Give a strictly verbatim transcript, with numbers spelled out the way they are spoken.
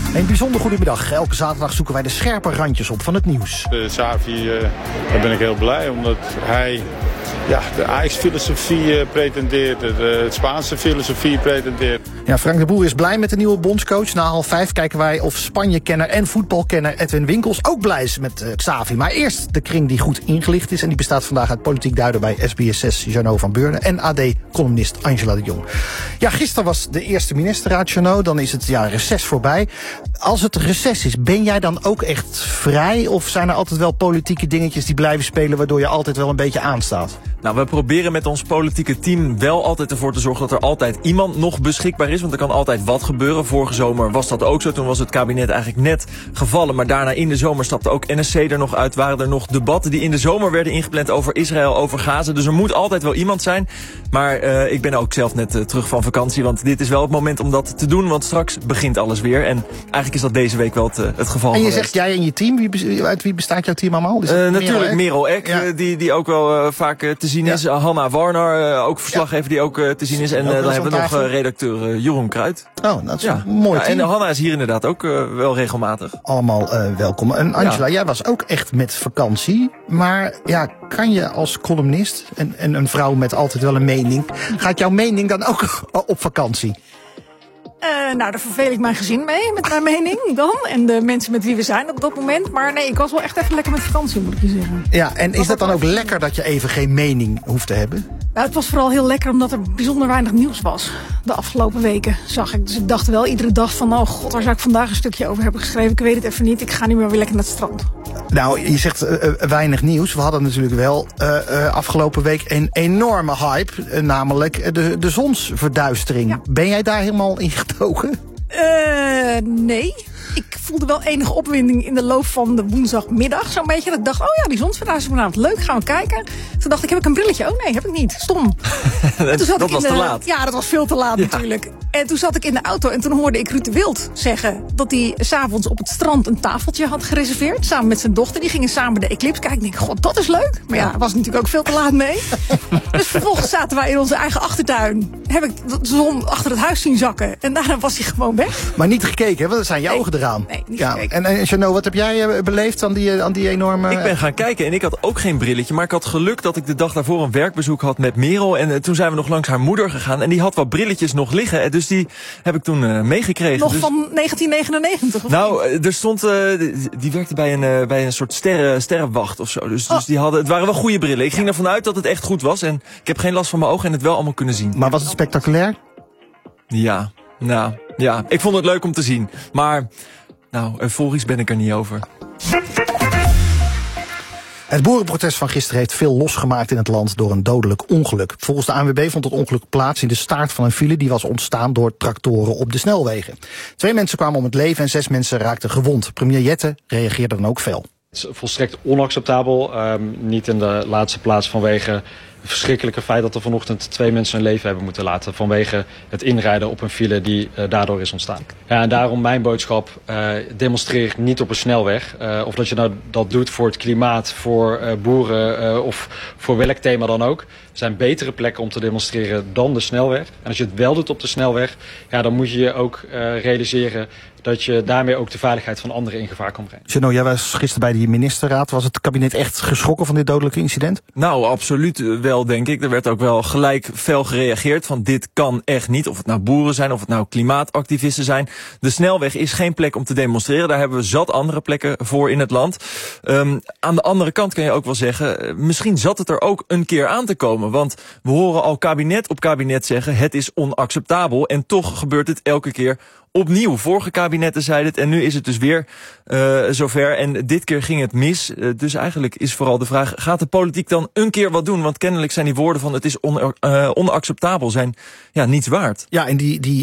Een bijzonder goedemiddag. Elke zaterdag zoeken wij de scherpe randjes op van het nieuws. De Xavi, uh, daar ben ik heel blij, omdat hij ja, de Ajax-filosofie uh, pretendeert, de, de Spaanse filosofie pretendeert. Ja, Frank de Boer is blij met de nieuwe bondscoach. Na half vijf kijken wij of Spanje-kenner en voetbalkenner Edwin Winkels ook blij is met uh, Xavi. Maar eerst de kring die goed ingelicht is. En die bestaat vandaag uit politiek duider bij S B S zes Jeannot van Beurden en A D-columnist Angela de Jong. Ja, gisteren was de eerste ministerraad, Jeannot. Dan is het ja, reces voorbij. Als het reces is, ben jij dan ook echt vrij? Of zijn er altijd wel politieke dingetjes die blijven spelen, waardoor je altijd wel een beetje aanstaat? Nou, we proberen met ons politieke team wel altijd ervoor te zorgen dat er altijd iemand nog beschikbaar is. Want er kan altijd wat gebeuren. Vorige zomer was dat ook zo. Toen was het kabinet eigenlijk net gevallen. Maar daarna in de zomer stapte ook N S C er nog uit. Waren er nog debatten die in de zomer werden ingepland over Israël, over Gaza. Dus er moet altijd wel iemand zijn. Maar uh, ik ben ook zelf net uh, terug van vakantie. Want dit is wel het moment om dat te doen. Want straks begint alles weer. En eigenlijk is dat deze week wel het, uh, het geval. En je geweest. zegt jij en je team. Wie, uit wie bestaat jouw team allemaal? Uh, natuurlijk Merel Eck, ja. uh, die, die ook wel uh, vaak uh, te zien is. Ja. Uh, Hanna Warner, uh, ook verslaggever ja. die ook uh, te zien is. En uh, dan hebben we nog uh, redacteur uh, Jeroen Kruid. Oh, dat is ja. een mooi ja, team. En uh, Hanna is hier inderdaad ook uh, wel regelmatig. Allemaal uh, welkom. En Angela, ja. jij was ook echt met vakantie. Maar ja, kan je als columnist en, en een vrouw met altijd wel een mening, gaat jouw mening dan ook op vakantie? Uh, nou, daar verveel ik mijn gezin mee, met mijn mening dan. En de mensen met wie we zijn op dat moment. Maar nee, ik was wel echt even lekker met vakantie, moet ik je zeggen. Ja, en is dat dan ook lekker dat je even geen mening hoeft te hebben? Nou, het was vooral heel lekker omdat er bijzonder weinig nieuws was. De afgelopen weken zag ik. Dus ik dacht wel iedere dag van, oh god, waar zou ik vandaag een stukje over hebben geschreven? Ik weet het even niet, ik ga nu maar weer lekker naar het strand. Nou, je zegt uh, uh, weinig nieuws. We hadden natuurlijk wel uh, uh, afgelopen week een enorme hype. Uh, namelijk de, de zonsverduistering. Ja. Ben jij daar helemaal in getogen? Uh, nee. Ik voelde wel enige opwinding in de loop van de woensdagmiddag. Zo'n beetje. Dat ik dacht, oh ja, die zonsverduistering vanavond leuk, gaan we kijken. Toen dacht ik, heb ik een brilletje? Oh nee, heb ik niet. Stom. dat toen zat dat ik was in de, te laat. Ja, dat was veel te laat ja. natuurlijk. En toen zat ik in de auto en toen hoorde ik Ruud de Wild zeggen dat hij 's avonds op het strand een tafeltje had gereserveerd. Samen met zijn dochter. Die gingen samen de eclipse kijken. Ik denk, god, dat is leuk. Maar ja, was natuurlijk ook veel te laat mee. Dus vervolgens zaten wij in onze eigen achtertuin. Heb ik de zon achter het huis zien zakken. En daarna was hij gewoon weg. Maar niet gekeken, hè? Want dat zijn je nee, ogen eraan. Nee, niet ja. gekeken. En, en Jeannot, wat heb jij uh, beleefd aan die, aan die enorme... Ik ben gaan kijken en ik had ook geen brilletje. Maar ik had geluk dat ik de dag daarvoor een werkbezoek had met Merel. En uh, toen zijn we nog langs haar moeder gegaan. En die had wat brilletjes nog liggen. En dus die heb ik toen uh, meegekregen. Nog dus... van negentien negenennegentig? Of nou, niet? Er stond... Uh, die, die werkte bij een, uh, bij een soort sterren, sterrenwacht of zo. Dus, oh. dus die hadden, het waren wel goede brillen. Ik ging ervan uit dat het echt goed was. En ik heb geen last van mijn ogen en het wel allemaal kunnen zien. Maar was het spectaculair? Ja, nou, ja. Ik vond het leuk om te zien. Maar... Nou, euforisch ben ik er niet over. Het boerenprotest van gisteren heeft veel losgemaakt in het land door een dodelijk ongeluk. Volgens de A N W B vond het ongeluk plaats in de staart van een file die was ontstaan door tractoren op de snelwegen. Twee mensen kwamen om het leven en zes mensen raakten gewond. Premier Jette reageerde dan ook fel. Het is volstrekt onacceptabel. Um, niet in de laatste plaats vanwege het verschrikkelijke feit dat er vanochtend twee mensen hun leven hebben moeten laten. Vanwege het inrijden op een file die uh, daardoor is ontstaan. Ja, en daarom mijn boodschap, uh, demonstreer niet op een snelweg. Uh, of dat je nou dat doet voor het klimaat, voor uh, boeren uh, of voor welk thema dan ook. Er zijn betere plekken om te demonstreren dan de snelweg. En als je het wel doet op de snelweg, ja, dan moet je je ook uh, realiseren dat je daarmee ook de veiligheid van anderen in gevaar kan brengen. Jeannot, jij was gisteren bij die ministerraad. Was het kabinet echt geschrokken van dit dodelijke incident? Nou, absoluut wel, denk ik. Er werd ook wel gelijk fel gereageerd van dit kan echt niet. Of het nou boeren zijn, of het nou klimaatactivisten zijn. De snelweg is geen plek om te demonstreren. Daar hebben we zat andere plekken voor in het land. Um, aan de andere kant kan je ook wel zeggen, misschien zat het er ook een keer aan te komen. Want we horen al kabinet op kabinet zeggen, het is onacceptabel. En toch gebeurt het elke keer opnieuw. Vorige kabinetten zeiden het en nu is het dus weer uh, zover. En dit keer ging het mis. Uh, dus eigenlijk is vooral de vraag, gaat de politiek dan een keer wat doen? Want kennelijk zijn die woorden van het is on, uh, onacceptabel zijn ja niets waard. Ja, en die, die